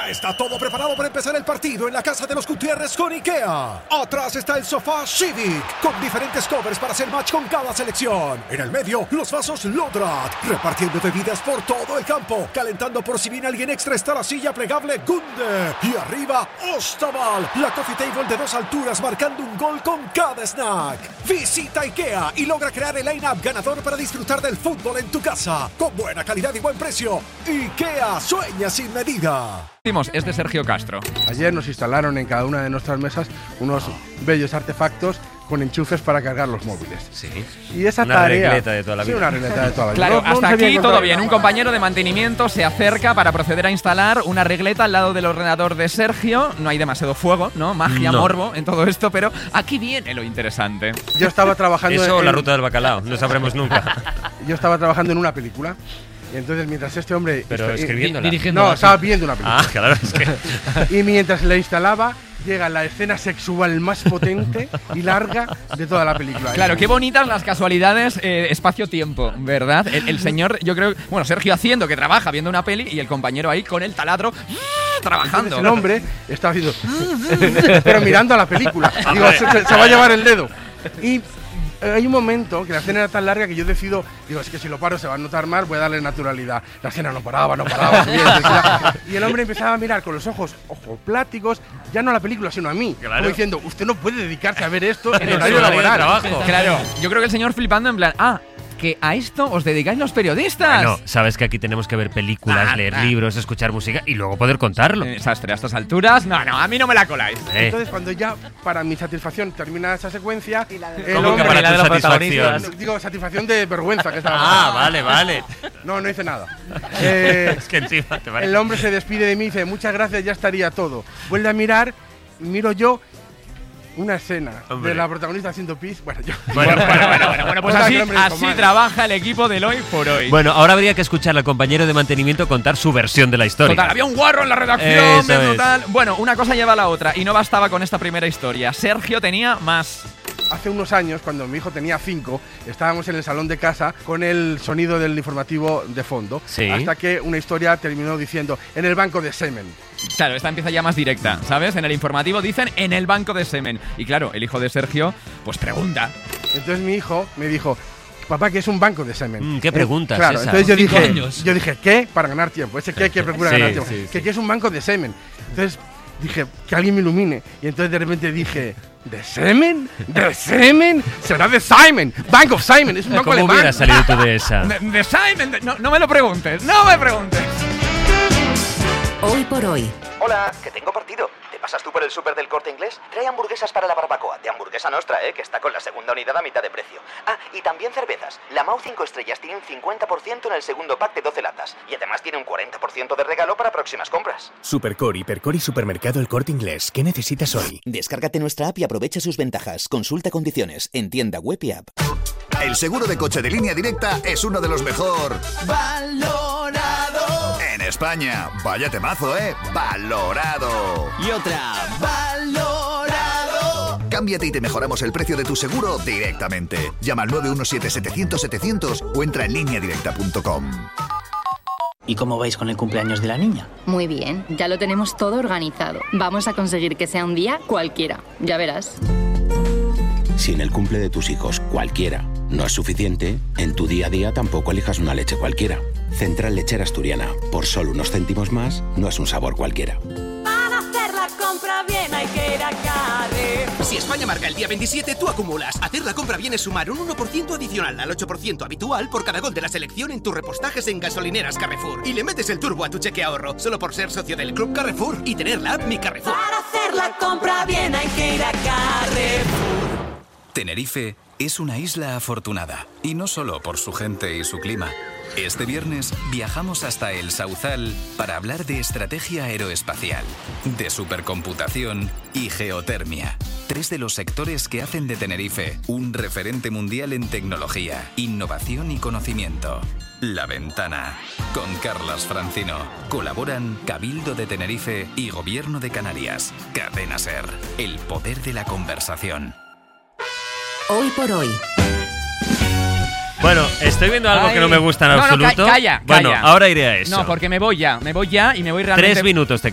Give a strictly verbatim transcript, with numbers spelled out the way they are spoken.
Ya está todo preparado para empezar el partido en la casa de los Gutiérrez con IKEA. Atrás está el sofá Civic, con diferentes covers para hacer match con cada selección. En el medio, los vasos Lodrat, repartiendo bebidas por todo el campo. Calentando por si viene alguien extra está la silla plegable Gunde. Y arriba, Ostaval, la coffee table de dos alturas marcando un gol con cada snack. Visita IKEA y logra crear el line-up ganador para disfrutar del fútbol en tu casa. Con buena calidad y buen precio. IKEA, sueña sin medida. Es de Sergio Castro. Ayer nos instalaron en cada una de nuestras mesas unos bellos artefactos con enchufes para cargar los móviles. Sí. Y esa una tarea, regleta de toda la vida. Sí, una regleta de toda la vida. Claro, no, hasta no aquí todo bien. Un nada. compañero de mantenimiento se acerca para proceder a instalar una regleta al lado del ordenador de Sergio. No hay demasiado fuego, ¿no? Magia, no. morbo en todo esto, pero aquí viene lo interesante. Yo estaba trabajando Eso o en, la ruta del bacalao, no sabremos nunca. Yo estaba trabajando en una película. Y entonces mientras este hombre... Pero est- escribiéndola. No, estaba viendo una película. Ah, claro, es que... Y mientras la instalaba, llega la escena sexual más potente y larga de toda la película. Claro, qué bonitas las casualidades eh, espacio-tiempo, ¿verdad? El, el señor, yo creo, bueno, Sergio haciendo que trabaja viendo una peli y el compañero ahí con el taladro trabajando. Entonces el hombre estaba haciendo... pero mirando a la película. Digo, se, se- se va a llevar el dedo. Y hay un momento que la escena era tan larga que yo decido, digo, es que si lo paro se va a notar mal, voy a darle naturalidad. La escena no paraba, no paraba. subía, subía. Y el hombre empezaba a mirar con los ojos ojopláticos, ya no a la película, sino a mí. Claro. Como diciendo, usted no puede dedicarse a ver esto en En horario su horario de laboral. trabajo. Claro, yo creo que el señor flipando en plan, ah, que a esto os dedicáis los periodistas. Bueno, sabes que aquí tenemos que ver películas, Ah, leer ah. libros, escuchar música y luego poder contarlo. Eh, Desastre, a estas alturas, no, no, a mí no me la coláis. Eh, Entonces, cuando ya, para mi satisfacción, termina esa secuencia, el ¿Cómo que hombre- para de tu los satisfacción? protagonistas. Digo, satisfacción de vergüenza que estaba. Ah, vale, vale. No, no hice nada. Eh, Es que encima te parece... el hombre se despide de mí y dice, muchas gracias, ya estaría todo. Vuelve a mirar, miro yo una escena Hombre. de la protagonista haciendo pis. Bueno, yo. Bueno, bueno, bueno, Bueno, bueno, pues Otra así, que el hombre dijo, así "Madre". trabaja el equipo del hoy por hoy. Bueno, ahora habría que escuchar al compañero de mantenimiento contar su versión de la historia. Total, había un guarro en la redacción, Eso de es. total. Bueno, una cosa lleva a la otra y no bastaba con esta primera historia. Sergio tenía más. Hace unos años, cuando mi hijo tenía cinco, estábamos en el salón de casa con el sonido del informativo de fondo. Sí. Hasta que una historia terminó diciendo, en el banco de semen. Claro, esta empieza ya más directa, ¿sabes? En el informativo dicen en el banco de semen. Y claro, el hijo de Sergio, pues pregunta. Entonces mi hijo me dijo, papá, ¿qué es un banco de semen? Mm, ¿qué pregunta es Claro, esa? entonces yo Cinco dije, años. yo dije, ¿qué? Para ganar tiempo. Ese qué que procura Sí, ganar tiempo. sí, ¿Qué, ¿Qué es un banco de semen? Entonces dije, que alguien me ilumine. Y entonces de repente dije, ¿de semen? ¿De semen? Será de Simon. Bank of Simon. Es un banco ¿Cómo alemán. hubiera salido tú de esa? De, de Simon, de- no, no me lo preguntes, no me preguntes. Hoy por hoy. Hola, que tengo partido. ¿Te pasas tú por el súper del Corte Inglés? Trae hamburguesas para la barbacoa. De Hamburguesa Nostra, ¿eh? Que está con la segunda unidad a mitad de precio. Ah, y también cervezas. La Mau cinco estrellas tiene un cincuenta por ciento en el segundo pack de doce latas. Y además tiene un cuarenta por ciento de regalo para próximas compras. Supercore, Hipercore y Supermercado El Corte Inglés. ¿Qué necesitas hoy? Descárgate nuestra app y aprovecha sus ventajas. Consulta condiciones en tienda web y app. El seguro de coche de Línea Directa es uno de los mejor Valorado. en España. Vaya temazo, ¿eh? Valorado. Y otra. Valorado. Cámbiate y te mejoramos el precio de tu seguro directamente. Llama al nueve uno siete setecientos setecientos o entra en línea directa punto com. ¿Y cómo vais con el cumpleaños de la niña? Muy bien, ya lo tenemos todo organizado. Vamos a conseguir que sea un día cualquiera, ya verás. Si en el cumple de tus hijos cualquiera no es suficiente, en tu día a día tampoco elijas una leche cualquiera. Central Lechera Asturiana, por solo unos céntimos más, no es un sabor cualquiera. Para hacer la compra bien hay que ir a Carrefour. Si España marca el día veintisiete, tú acumulas. Hacer la compra bien es sumar un uno por ciento adicional al ocho por ciento habitual por cada gol de la selección en tus repostajes en gasolineras Carrefour. Y le metes el turbo a tu cheque ahorro, solo por ser socio del Club Carrefour y tener la app Mi Carrefour. Para hacer la compra bien hay que ir a Carrefour. Tenerife es una isla afortunada, y no solo por su gente y su clima. Este viernes viajamos hasta el Sauzal para hablar de estrategia aeroespacial, de supercomputación y geotermia. Tres de los sectores que hacen de Tenerife un referente mundial en tecnología, innovación y conocimiento. La Ventana, con Carlas Francino. Colaboran Cabildo de Tenerife y Gobierno de Canarias. Cadena SER, el poder de la conversación. Hoy por hoy. Bueno, estoy viendo algo Ay. que no me gusta en No, no, absoluto. ca- calla, Bueno, calla. ahora iré a eso. No, porque me voy ya, me voy ya y me voy realmente. Tres minutos te